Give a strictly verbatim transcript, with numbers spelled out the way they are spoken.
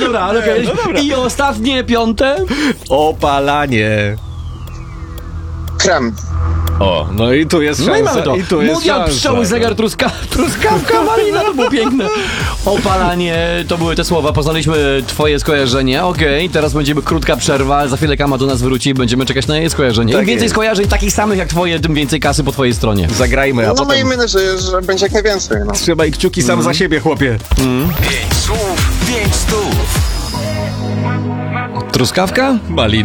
Dobra, ale okej. no dobra. I ostatnie, piąte. Opalanie. Krem. O, no i tu jest No i szansa. mamy to. I tu jest Mundial szansa, pszczoły, no. zegar, truska, truskawka, malina, to było piękne. Opalanie, to były te słowa. Poznaliśmy twoje skojarzenie. Okej, teraz będziemy krótka przerwa. Za chwilę Kama do nas wróci i będziemy czekać na jej skojarzenie. Tak Im więcej jest. skojarzeń takich samych jak twoje, tym więcej kasy po twojej stronie. Zagrajmy, a No potem miejmy nadzieję, że będzie jak najwięcej. No. trzymaj kciuki sam za siebie, chłopie. Pięć słów, pięć stów. Truskawka? Malina.